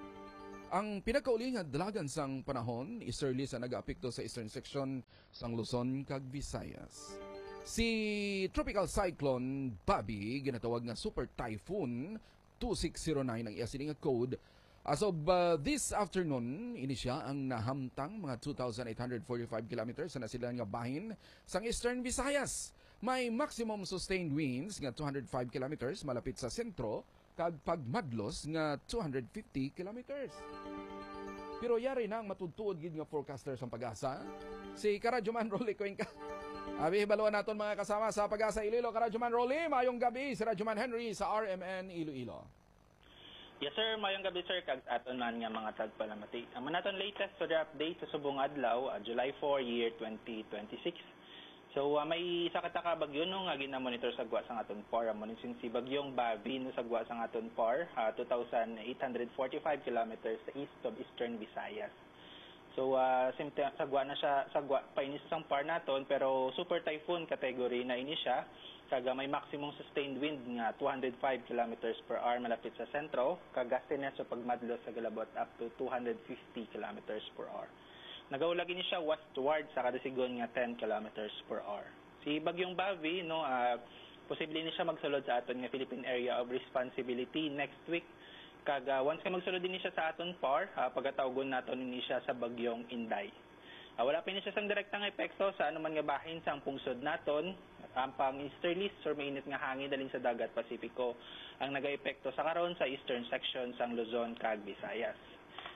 Ang pinagkauling nga dalagan sang panahon easterly sa nag-apekto sa eastern section sang Luzon kag Visayas. Si Tropical Cyclone Bobby ginatawag nga Super Typhoon two six zero nine ang iya sini nga code. As of uh, this afternoon, ini siya ang nahamtang mga two thousand eight hundred forty-five kilometers sa nasilan nga bahin sang Eastern Visayas. May maximum sustained winds nga two hundred five kilometers malapit sa sentro kag pagmadlos nga two hundred fifty kilometers. Pero yari na ang matudtuod gid nga forecaster sa Pag-asa. Si Karadyoman Rolly Cuenca. Abi baluan naton mga kasama sa Pag-asa Iloilo. Karadyoman Rolly, mayong gabi si Radyoman Henry sa R M N Iloilo. Yes sir, mayong gabi sir, kag aton man nga mga tagpalamati. Ang naton latest to the update sa subong adlaw, uh, July fourth, year twenty twenty-six. So uh, may isa ka bagyo no nga gina-monitor sa gwa sang aton P A R. Amo si bagyong Bobby no sa gwa sang aton P A R, uh, two thousand eight hundred forty-five kilometers sa east of Eastern Visayas. So uh, sa gwa na siya sa gwa pa ini sang P A R naton, pero super typhoon category na ini siya. Kaga may maximum sustained wind nga two hundred five kilometers per hour malapit sa sentro, kagaste na sa pagmadlo sa galabot up to two hundred fifty kilometers per hour. Nagaulag ini siya westward sa kada sigon nga ten kilometers per hour. Si bagyong Bobby no uh, posible ni siya magsulod sa aton nga Philippine Area of Responsibility next week. Kaga once ka magsulod din siya sa aton P A R, uh, pagatawgon naton ni siya sa bagyong Inday. Uh, wala pa ni siya sang direktang epekto sa anuman nga bahin sang pungsod naton. Ang pang easterlies or mainit nga hangin dalin sa dagat Pasipiko ang nagaepekto sa karon sa eastern section sang Luzon kag Visayas.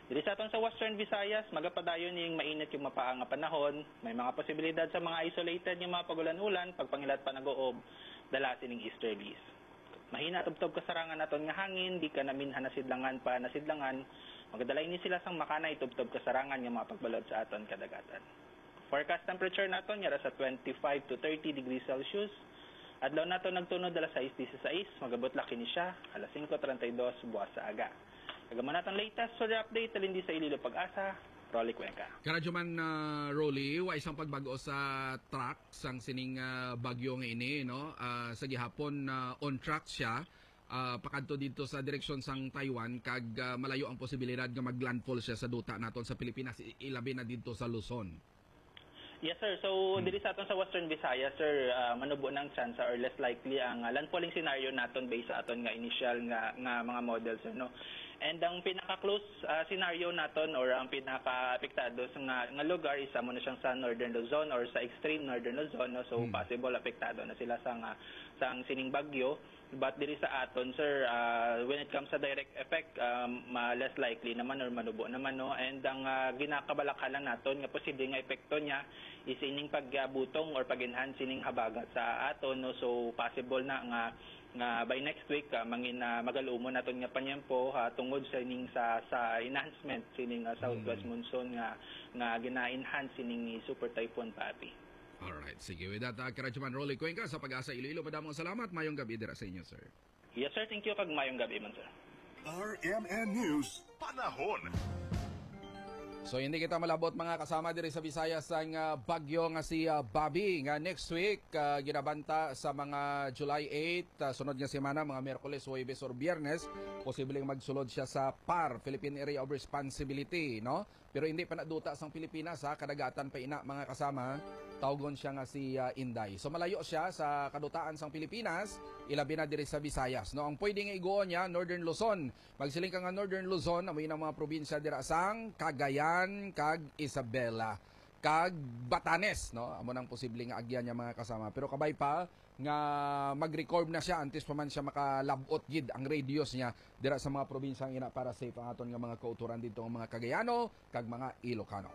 Dili sa aton sa Western Visayas, magapadayon ning mainit yung mapaang nga panahon. May mga posibilidad sa mga isolated yung mga pagulan-ulan, pagpangilat pa nag-oob, dalasin ng easterlies. Mahina tubtob kasarangan naton nga hangin, di ka namin nasidlangan pa nasidlangan. Magdalay ni sila sang makanay tubtob kasarangan nga mga pagbalod sa aton kadagatan. Forecast temperature naton yara sa twenty-five to thirty degrees Celsius. Adlaw naton nagtunod alas sais dieciséis, magabot laki ni siya alas cinco treinta y dos buwas sa aga. Kagaman natin latest story update talindi sa Ililo Pag-asa, Rolly Cuenca. Karadyoman uh, Rolly, wa isang pagbago sa track sang sining uh, bagyo nga ini, no? Uh, sa gihapon uh, on track siya. Uh, pakadto dito sa direksyon sang Taiwan kag uh, malayo ang posibilidad nga maglandfall siya sa duta naton sa Pilipinas, ilabi na dito sa Luzon. Yes sir, so hmm. diri sa aton sa Western Visayas sir, uh, manubo ng chance or less likely ang uh, landfalling scenario naton based sa aton nga initial nga nga mga models no. And ang pinaka-close uh, scenario naton or ang pinaka-apektado sa nga, nga lugar is amo na siyang sa Northern Luzon or sa extreme Northern Luzon no? So hmm. possible apektado na sila sa nga sa ang sining bagyo. But diri sa aton sir, uh, when it comes sa direct effect, um, uh, less likely naman or manubo naman no. And ang uh, ginakabalakalan naton nga posible nga epekto niya is ining pagbutong or pag-enhance ining habagat sa aton no. So possible na nga nga by next week uh, mangin uh, magalumon naton nga panyempo uh, tungod sa ining sa sa enhancement sining uh, southwest mm. monsoon nga nga gina-enhance sining Super Typhoon Papi. Alright, sige. With that, uh, Karadyoman Rolly Cuenca sa Pag-asa Iloilo. Madamong salamat. Mayong gabi dira sa inyo, sir. Yes, sir. Thank you. Kag mayong gabi man, sir. R M N News, Panahon. So hindi kita malabot mga kasama diri sa Visayas ang uh, bagyo nga si uh, Bobby nga next week uh, ginabanta sa mga July eighth uh, sunod nga semana mga Miyerkules, Huwebes or Biyernes posibleng magsulod siya sa P A R Philippine Area of Responsibility no pero hindi pa naduta sang Pilipinas ha kadagatan pa ina mga kasama tawgon siya nga si uh, Inday. So malayo siya sa kadutaan sang Pilipinas ilabi na diri sa Visayas no ang pwede nga iguon niya Northern Luzon magsiling ka nga Northern Luzon amoy ng mga probinsya dira sang Cagayan kag Isabela kag Batanes no amo nang posibleng nga agyan niya mga kasama pero kabay pa nga mag-record na siya antes pa man siya makalabot gid ang radius niya dira sa mga probinsyang ina para safe ang aton nga mga kauturan dito ang mga Cagayano kag mga Ilocano.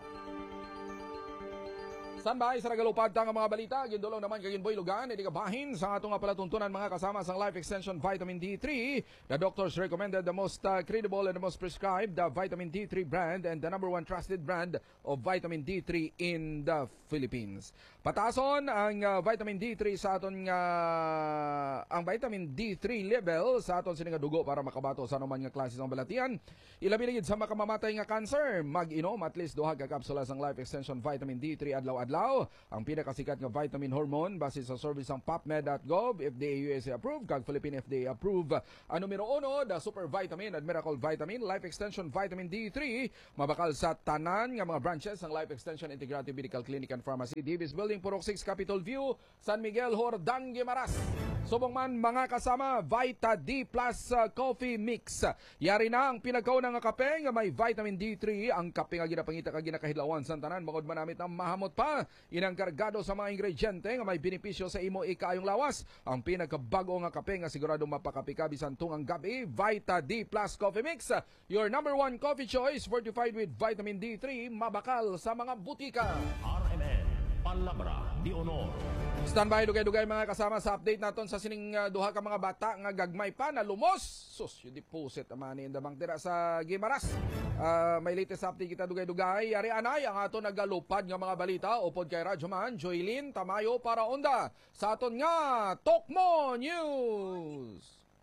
Standby sa nagalupad tang mga balita gindulong naman kag Boy Lugan idi kabahin sa atong palatuntunan mga kasama sang Life Extension Vitamin D three. The doctors recommended the most uh, credible and the most prescribed the Vitamin D three brand and the number one trusted brand of Vitamin D three in the Philippines. Patason ang uh, Vitamin D three sa aton nga uh, ang Vitamin D three level sa aton sining dugo para makabato sa anuman nga klase sang balatian. Ilabi ligid sa makamamatay nga cancer, mag-inom at least duha ka kapsula sang Life Extension Vitamin D three adlaw adlaw ang pinakasikat nga vitamin hormone base sa service ng popmed dot gov, F D A U S A approved kag Philippine F D A approved. Ang numero uno, the Super Vitamin at Miracle Vitamin Life Extension Vitamin D three mabakal sa tanan nga mga branches ng Life Extension Integrative Medical Clinic and Pharmacy, Divis Building, Purok six, Capitol View, San Miguel, Hordan, Guimaras. Subong man mga kasama, Vita D Plus uh, Coffee Mix. Yari na ang pinagkaw ng kape nga may Vitamin D three. Ang kape nga ginapangita kag ginakahidlawan sa tanan bangod manamit ang mahamot pa. Inang kargado sa mga ingrediente nga may benepisyo sa imo ikaayong lawas. Ang pinakabago nga kape nga sigurado mapakapi ka bisan tungang gabi, Vita D Plus Coffee Mix. Your number one coffee choice fortified with Vitamin D three, mabakal sa mga butika. R M N Palabra di Honor. Standby dugay-dugay mga kasama sa update naton sa sining uh, duha ka mga bata nga gagmay pa na lumos. Sus, yung deposit amani in the bank dira sa Guimaras. Uh, may latest update kita dugay-dugay. Yari anay ang aton nagalupad nga mga balita upod kay Radyoman Joylyn Tamayo para onda sa aton nga Tokmo News.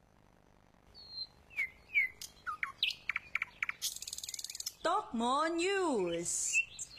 Tokmo News.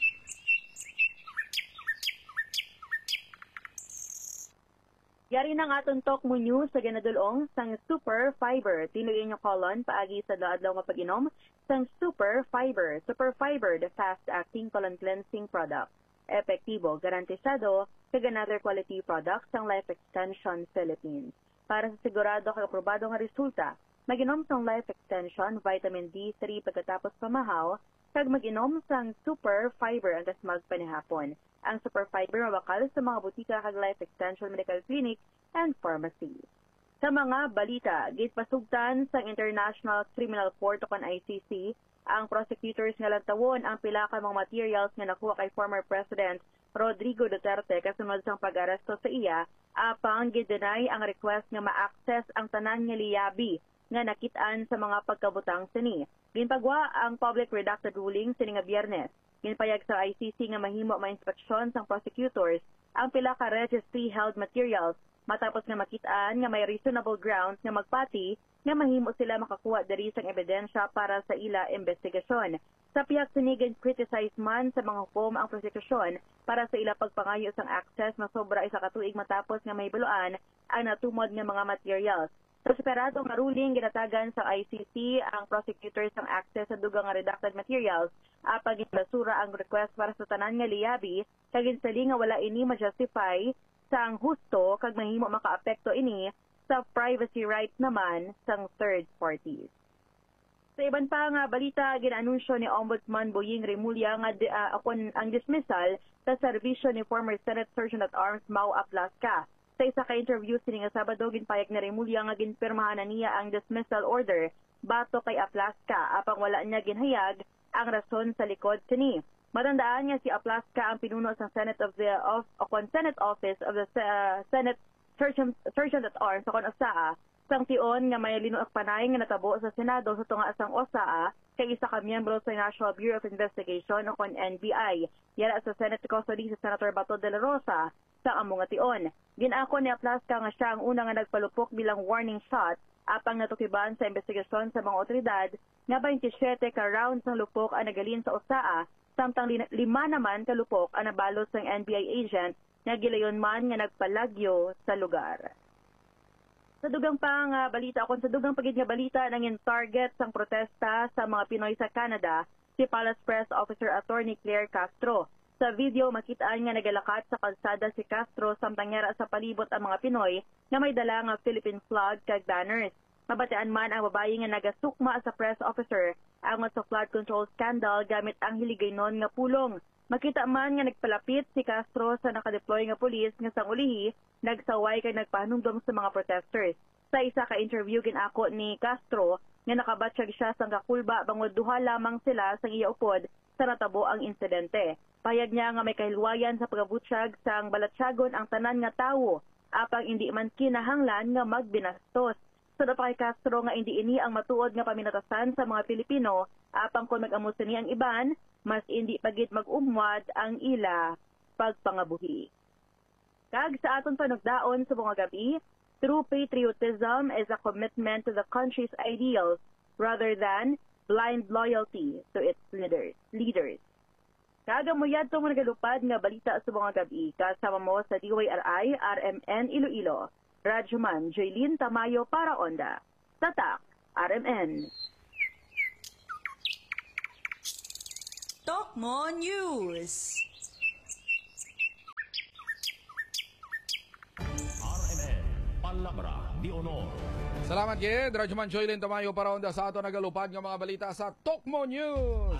Yari ng atong Tokmo News sa ginadulong sang Super Fiber. Tinuin nyo kolon paagi sa daadlaw nga pag-inom sang Super Fiber. Super Fiber, the fast-acting colon cleansing product. Epektibo, garantisado, kag another quality product sang Life Extension Philippines. Para sa sigurado kag aprobado nga resulta, mag-inom sang Life Extension Vitamin D three pagkatapos pamahaw, kag mag-inom sang Super Fiber antas magpanihapon. Ang Super Fiber mabakal sa mga butika kag Life Extension Medical Clinic and Pharmacy. Sa mga balita, gitpasugtan sa International Criminal Court o kan I C C, ang prosecutors nga lantawon ang pila ka mga materials nga nakuha kay former President Rodrigo Duterte kasunod sang pag-aresto sa iya, apang gideny ang request nga ma-access ang tanan nga liyabi nga nakitaan sa mga pagkabutang sini. Ginpagwa ang public redacted ruling sini nga Biyernes. Ginpayag sa I C C nga mahimo ma-inspeksyon sang prosecutors ang pila ka registry held materials matapos nga makitaan nga may reasonable grounds nga magpati nga mahimo sila makakuha diri sang ebidensya para sa ila investigasyon. Sa pihak sinigan criticize man sa mga hukom ang prosekusyon para sa ila pagpangayo sang access na sobra isa ka tuig matapos nga mahibaluan ang natumod nga mga materials. Sa separado nga ruling ginatagan sa I C C ang prosecutors ang access sa dugang nga redacted materials apang ginbasura ang request para sa tanan nga liyabi kag ginsali nga wala ini ma-justify sang husto kag mahimo makaapekto ini sa privacy right naman sang third parties. Sa iban pa nga balita, ginaanunsyo ni Ombudsman Boying Remulla nga di, uh, akon ang dismissal sa serbisyo ni former Senate Sergeant at Arms Mau Aplasca. Sa isa ka interview sini nga Sabado, ginpayag ni Remulla nga ginpirmahan na niya ang dismissal order bato kay Aplasca apang wala niya ginhayag ang rason sa likod sini. Matandaan nga si Aplasca ang pinuno sa Senate of the of o Senate Office of the uh, Senate Sergeant, Sergeant at Arms o kon O S A A sang tion nga may linuak panay nga natabo sa Senado sa tunga sang O S A A kay isa ka miyembro sa National Bureau of Investigation o kon N B I. Yara sa Senate custody sa Senator Bato de la Rosa sa among nga tion. Ginako ni Aplasca nga siya ang una nga nagpalupok bilang warning shot apang natukiban sa investigasyon sa mga otoridad nga twenty-seven ka rounds ng lupok ang nagalin sa O S A A samtang lima naman kalupok ang nabalot ng N B I agent nga gilayon man nga nagpalagyo sa lugar. Sa dugang pang uh, balita, kung sa dugang pagid nga balita nangin target sang protesta sa mga Pinoy sa Canada, si Palace Press Officer Attorney Claire Castro. Sa video, makitaan nga nagalakat sa kalsada si Castro samtang yara sa palibot ang mga Pinoy na may dala nga Philippine flag kag banners. Mabatian man ang babae nga nagasukma sa press officer ang sa flood control scandal gamit ang hiligaynon nga pulong. Makita man nga nagpalapit si Castro sa nakadeploy nga pulis nga sang ulihi, nagsaway kay nagpahanumdom sa mga protesters. Sa isa ka interview ginako ni Castro nga nakabatsyag siya sang kakulba bangod duha lamang sila sang iya upod sa natabo ang insidente. Payag niya nga may kahilwayan sa pagabutsyag sang balatsyagon ang tanan nga tawo apang hindi man kinahanglan nga magbinastos. Sa pa kay Castro nga hindi ini ang matuod nga paminatasan sa mga Pilipino apang kung mag-amo ni ang iban, mas hindi pagit mag-umwad ang ila pagpangabuhi. Kag sa aton panugdaon sa mga gabi, true patriotism is a commitment to the country's ideals rather than blind loyalty to its leaders. leaders. Kagamuyad itong nagalupad nga balita sa mga gabi, kasama mo sa D Y R I, R M N Iloilo. Radyoman, Jaylin Tamayo para Onda. Tatak, R M N. Tokmo News. R M N, Palabra di Honor. Salamat kid, Radyoman Jaylin Tamayo para Onda sa ato nagalupad nga mga balita sa Tokmo News.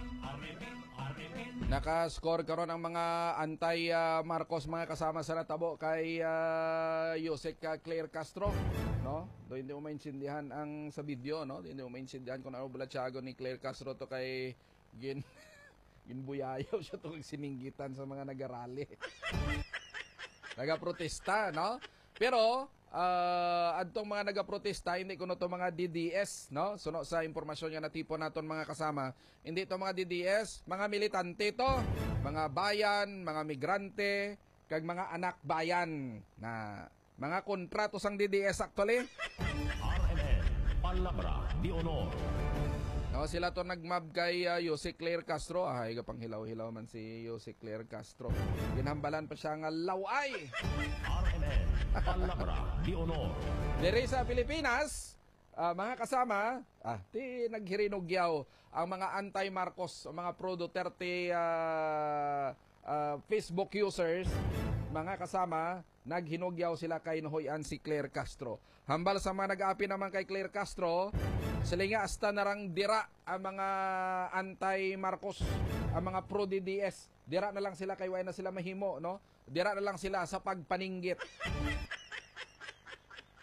Naka-score karon ang mga anti-Marcos uh, mga kasama sa natabo kay uh, Yusek uh, Claire Castro, no? Do hindi mo maintindihan ang sa video, no? Hindi mo maintindihan kung ano bulatsago ni Claire Castro to kay gin ginbuyayaw siya to kag sininggitan sa mga nagarali. Nagaprotesta, no? Pero uh, adtong mga nagaprotesta hindi kuno to mga D D S, no? Suno sa impormasyon nga natipon naton mga kasama, hindi to mga D D S, mga militante to, mga bayan, mga migrante, kag mga anak bayan na mga kontrato sang D D S actually. R M N, Palabra di Honor. No, sila to nagmab kay uh, Yusek Claire Castro. Ay, kapang hilaw-hilaw man si Yusek Claire Castro. Ginhambalan pa siya nga laway. R M N, Palabra di Honor. Dere sa Pilipinas, uh, mga kasama, ah, ti naghirinugyaw ang mga anti-Marcos, ang mga pro-Duterte uh, uh, Facebook users, mga kasama, naghinugyaw sila kay Nohoyan si Claire Castro. Hambal sa mga nag-aapi naman kay Claire Castro, sila nga hasta narang dira ang mga anti-Marcos, ang mga pro-D D S. Dira na lang sila kay way na sila mahimo, no? Dira na lang sila sa pagpaninggit.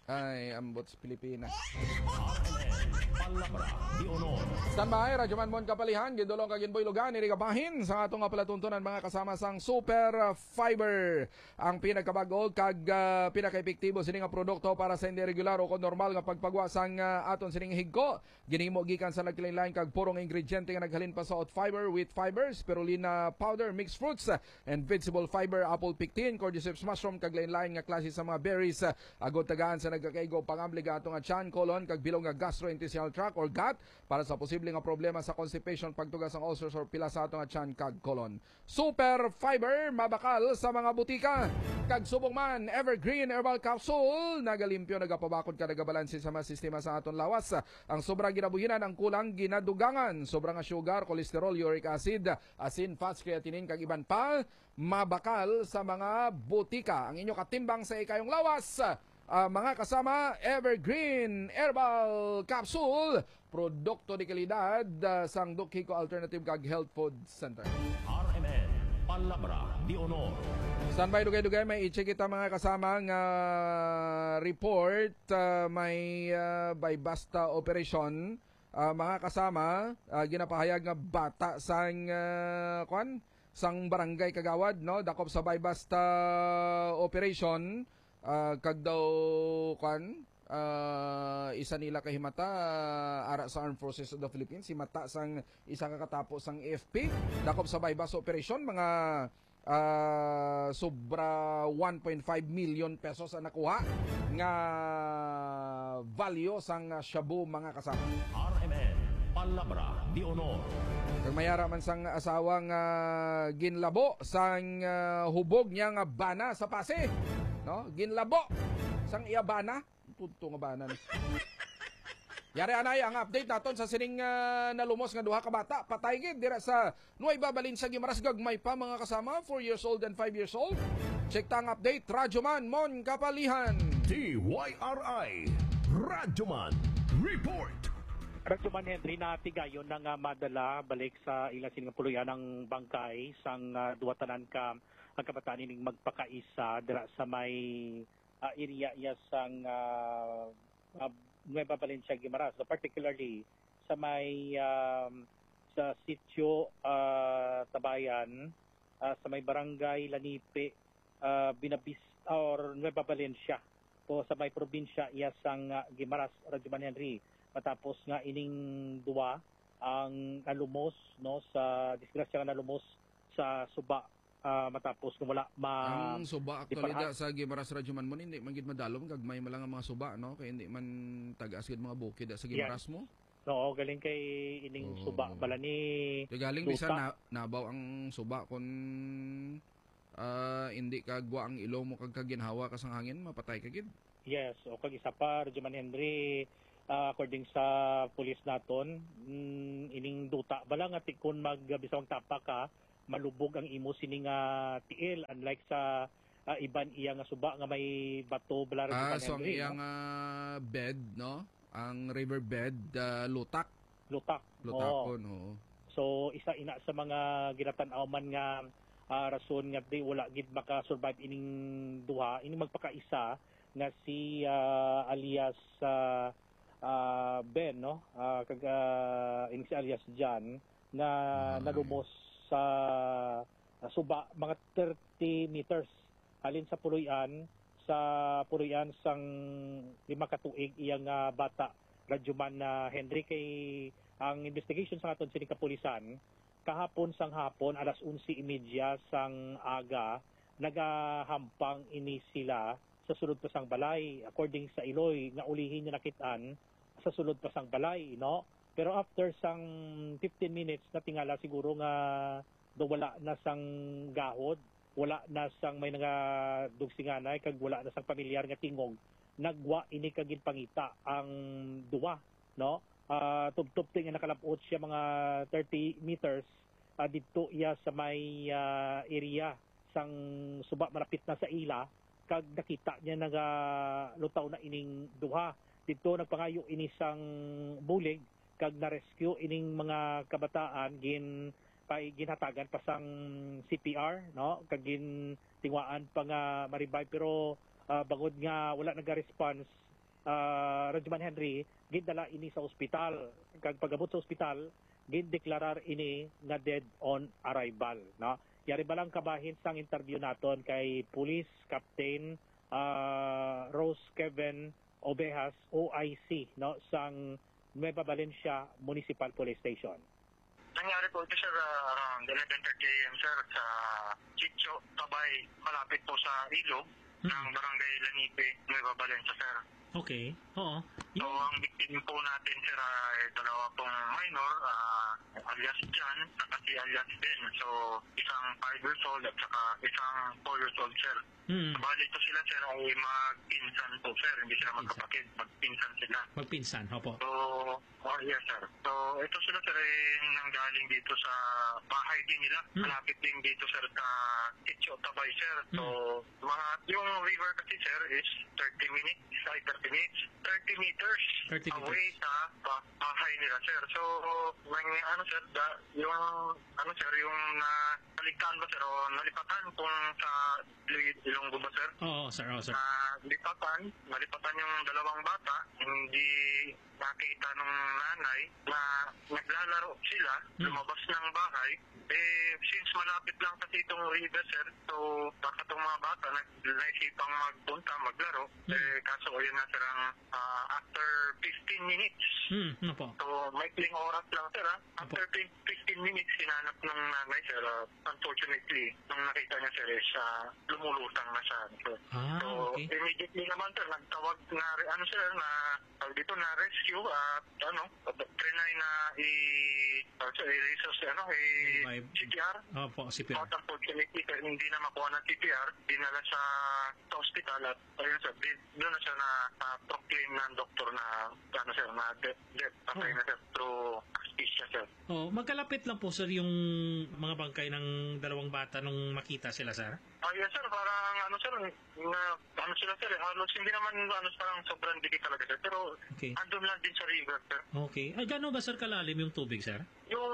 Ay, ambot sa Pilipinas. Palabra di Honor. Standby, Radyo Man Mon Kapalihan, gindulong kaginboy lugan, irigabahin sa atong palatuntunan mga kasama sang Super Fiber. Ang pinakabago kag uh, pinaka-epektibo sining nga produkto para sa hindi regular o kung normal nga pagpagwa sang uh, aton sining higko. Ginhimo gikan sa nagkilain kag purong ingrediente nga naghalin pa sa oat fiber, wheat fibers, spirulina powder, mixed fruits, and vegetable fiber, apple pectin, cordyceps mushroom kag lain-lain nga klase sa mga berries. Agod tagaan sa nagkakaigo pangambli ga atong tiyan, colon kag bilong nga gastrointestinal tract or gut para sa posibleng nga problema sa constipation, pagtugas ng ulcers or pila sa atong tiyan kag colon. Super Fiber mabakal sa mga butika. Kag subong man Evergreen Herbal Capsule nagalimpyo nagapabakod ka nagabalanse sa mga sistema sa aton lawas. Ang sobrang ginabuhinan ang kulang ginadugangan, sobrang nga sugar, cholesterol, uric acid, asin, fats, creatinine kag iban pa mabakal sa mga butika. Ang inyo katimbang sa ikayong lawas. Uh, mga kasama, Evergreen Herbal Capsule, produkto di kalidad uh, sang Dukiko Alternative kag Health Food Center. R M N, Palabra di Honor. Standby dugay-dugay, may i-check kita mga kasama nga report, uh, may uh, by basta operation. Uh, mga kasama, uh, ginapahayag nga bata sang uh, kwan, sang barangay Kagawad, no? Dakop sa by basta operation. Uh, kag daw kan uh, isa nila kahimata uh, ara sa Armed Forces of the Philippines, si mata sang isa ka katapos sang A F P dakop sa bypass operation, mga uh, sobra one point five million pesos ang nakuha nga value sang shabu mga kasama. R M N, Palabra di Honor. Kag mayara man sang asawang uh, ginlabo sang uh, hubog niya nga bana sa Pasig. No, ginlabo sang iyabana, punto nga bana. Yari anay ang update naton sa sining uh, nalumos nga duha ka bata, patay gid dira sa Nueva Valencia, Guimaras, gagmay pa mga kasama, four years old and five years old. Check ta ang update, Radyo Man Mon Kapalihan. D Y R I Radyo Man Report. Radyoman Henry na tigayon na nga madala balik sa ilang sining puluyan ng bangkay sang uh, duwatanan ka ang kabataan ining magpakaisa dira sa may uh, area iya sang uh, uh, Nueva Valencia, Guimaras. So particularly sa may um, sa sitio uh, Tabayan, uh, sa may barangay Lanipe, uh, Binabis or Nueva Valencia o sa may probinsya iya sang uh, Guimaras, Radyoman Henry. Matapos nga ining duwa ang nalumos no sa disgrasya nga nalumos sa suba uh, matapos kung wala ma ang suba aktualidad sa Guimaras Radyo Man Mon hindi man gid madalom kag may malang ang mga suba no kay hindi man tagas gid mga bukid sa Guimaras mo. No, galing kay ining oh. suba bala ni galing bisan na, nabaw ang suba kun uh, hindi kagwa ang ilong mo kag kaginhawa ka sang hangin mapatay ka gid. Yes, o kag isa pa Radyo Man Henry. Uh, according sa pulis naton, mm, ining duta bala nga tikon magbisawang tapa ka, malubog ang imo sining uh, tiil unlike sa uh, iban iya nga suba nga may bato bala ah, Henry. So ang iyang no? uh, bed no, ang river bed uh, lutak. Lutak. Lutakon, oo. So isa ina sa mga ginatan-aw man nga uh, rason nga di wala gid maka-survive ining duha, ining magpakaisa nga si uh, alias uh, Uh, Ben no uh, kag uh, si alias Jan na uh, nalumos sa uh, suba mga thirty meters halin sa Puloy-an sa Puloy-an sang lima ka tuig iyang uh, bata Radyoman na uh, Henry kay ang investigation sa aton sining kapulisan kahapon sang hapon alas onse trenta sang aga nagahampang ini sila sa sulod pa sang balay according sa Iloy nga ulihin niya nakitaan sa sulod pa sang balay no pero after sang fifteen minutes na tingala siguro nga do wala na sang gahod wala na sang may nga dugsinganay kag wala na sang pamilyar nga tingog nagwa ini kagin pangita ang duwa no uh, tubtub nga nakalapot siya mga thirty meters uh, didto iya sa may uh, area sang suba marapit na sa ila kag nakita niya naga lutaw na ining duha dito nagpangayo ini sang bulig kag na-rescue ining mga kabataan gin pay ginhatagan pa sang C P R no kag gin tingwaan pa nga ma-revive pero uh, bangod nga wala naga-response uh, Radyoman Henry, gindala ini sa ospital. Kag pagabot sa ospital, gindeklarar ini nga dead on arrival. No? Yari ba lang kabahin sang interview naton kay Police Captain uh, Rose Kevin Obejas, O I C, no, sang Nueva Valencia Municipal Police Station. Nangyari po ito, sir, uh, around eleven thirty a m, sir, sa Chicho, Tabay, malapit po sa ilog hmm. ng Barangay Lanipe, Nueva Valencia, sir. Okay, oo. So, ang victim po natin, sir, ay dalawa pong minor, uh, alias Jan, saka si alias Ben. So, isang five years old at saka isang four years old, sir. Hmm. Bali ito sila, sir, ay magpinsan po, sir. Hindi sila magkapatid. Magpinsan sila. Magpinsan, opo. So, oh, yes, sir. So, ito sila, sir, ay nanggaling dito sa bahay din nila. Hmm. Malapit din dito, sir, sa Chicho, Tabay, sir. So, hmm. mga, yung river kasi, sir, is thirty minutes, ay thirty minutes, thirty meters thirty away sa bah- bahay nila, sir. So, may, ano, sir, da, yung, ano, sir, yung na, naligtaan ba, sir, o nalipatan kung sa Ilonggo ba, sir? Oo, sir, oo, sir. Na lipatan, nalipatan yung dalawang bata, hindi nakita nung nanay na naglalaro sila, hmm. lumabas ng bahay. Eh, since malapit lang kasi itong river, sir, so baka itong mga bata naglaisipang magpunta, maglaro. Hmm. Eh, kaso ayun na, sir, ang uh, after fifteen minutes. Hmm, ano po? So, may kling oras lang, sir, ha? After fifteen minutes, sinanap ng nanay, sir. Uh, unfortunately, nung nakita niya, sir, is uh, lumulutang na siya. So, ah, so okay. immediately naman, sir, nagtawag na, ano, sir, na, uh, dito na rescue, at, uh, ano, trinay na i, uh, so, i-resource, ano, i- C P R. Opo, C P R. At unfortunately, sir, hindi na makuha ng C P R. Dinala sa, sa hospital at ayun, sir, doon na siya na uh, proclaim ng doktor na, ano, sir, na death, death, patay oh. na, sir, through asphyxia, sir. Oh, magkalapit lang po, sir, yung mga bangkay ng dalawang bata nung makita sila, sir? Ah, yes, sir, parang, ano, sir, na, ano sila, sir, halos hindi naman, ano, parang sobrang dikit talaga, sir, pero okay. andun lang din sa river, sir. Okay. Ay, gano'n ba, sir, kalalim yung tubig, sir? Yung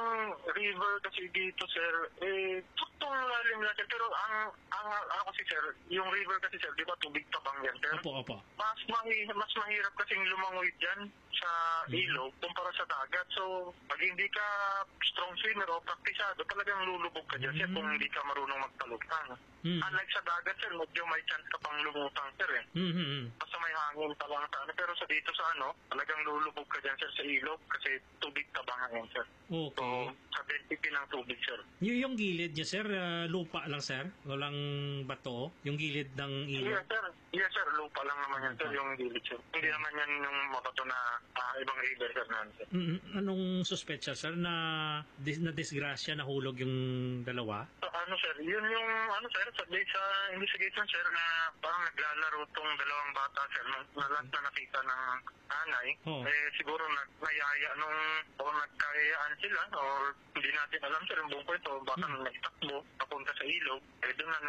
river kasi dito, sir, eh, tuktong lalim lang, sir. Pero ang, ang, ano kasi, sir, yung river kasi, sir, di ba tubig tabang yan, sir? Opo, opo. Mas, mahi, mas mahirap kasing lumangoy dyan sa ilog kumpara sa dagat. So, pag hindi ka strong swimmer o praktisado, talagang lulubog ka dyan, sir, kung hindi ka marunong magtalutang. Mm. Unlike sa dagat, sir, medyo may chance ka pang lumutang, sir, eh. Mm-hmm. Basta may hangin pa lang sa ano. Pero sa dito sa ano, talagang lulubog ka dyan, sir, sa ilog kasi tubig tabang yan, sir. Okay. So, sa density ng tubig, sir. Y- yung gilid niya, sir, uh, lupa lang, sir? Walang bato? Yung gilid ng ilog? Yes, sir. Yes, sir. Lupa lang naman yan, sir, yung gilid, sir. Hindi naman yan yung mabato na uh, ibang river, sir, na, sir. Mm-hmm. Anong suspect, sir, sir, na, dis- na disgrasya, nahulog yung dalawa? So, ano, sir, yun yung, ano, sir, sa, sa investigation, sir, na parang naglalaro tong dalawang bata, sir, na, na lahat na nakita ng nanay, oh. eh, siguro nagmayaya nung, o nagkayaan sila, or hindi natin alam, sir, yung buong kwento, baka hmm. nagtakbo, papunta sa ilog, eh, doon na